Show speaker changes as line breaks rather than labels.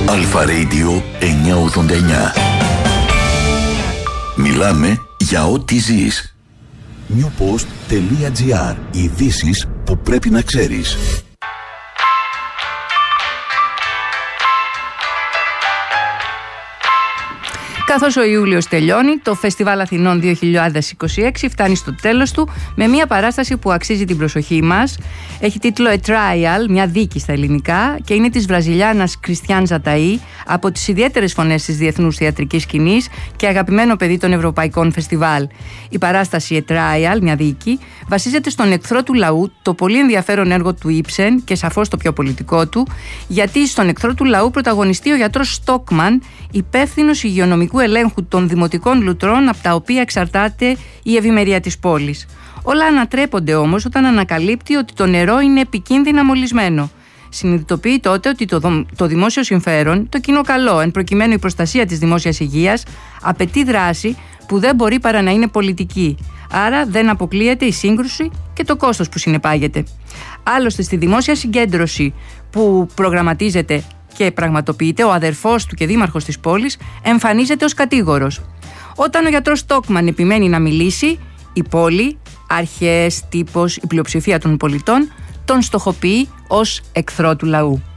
Αλφα Radio 989. Μιλάμε για ό,τι ζεις. newpost.gr. Ειδήσεις που πρέπει να ξέρεις.
Καθώς ο Ιούλιος τελειώνει, το Φεστιβάλ Αθηνών 2026 φτάνει στο τέλος του με μια παράσταση που αξίζει την προσοχή μας. Έχει τίτλο A Trial, μια δίκη στα ελληνικά, και είναι της Βραζιλιάνας Κριστιάν Ζαταΐ, από τις ιδιαίτερες φωνές της διεθνούς θεατρικής σκηνής και αγαπημένο παιδί των ευρωπαϊκών φεστιβάλ. Η παράσταση A Trial, μια δίκη, βασίζεται στον εχθρό του λαού, το πολύ ενδιαφέρον έργο του Ήψεν και σαφώς το πιο πολιτικό του, γιατί στον εχθρό του λαού πρωταγωνιστεί ο γιατρός Στόκμαν, υπεύθυνος υγειονομικού ελέγχου των δημοτικών λουτρών από τα οποία εξαρτάται η ευημερία της πόλης. Όλα ανατρέπονται όμως όταν ανακαλύπτει ότι το νερό είναι επικίνδυνα μολυσμένο. Συνειδητοποιεί τότε ότι το δημόσιο συμφέρον, το κοινό καλό, εν προκειμένου η προστασία της δημόσιας υγείας, απαιτεί δράση που δεν μπορεί παρά να είναι πολιτική. Άρα δεν αποκλείεται η σύγκρουση και το κόστος που συνεπάγεται. Άλλωστε, στη δημόσια συγκέντρωση που προγραμματίζεται και πραγματοποιείται, ο αδερφός του και δήμαρχος της πόλης εμφανίζεται ως κατήγορος. Όταν ο γιατρός Στόκμαν επιμένει να μιλήσει, η πόλη, αρχές, τύπος, η πλειοψηφία των πολιτών τον στοχοποιεί ως εχθρό του λαού.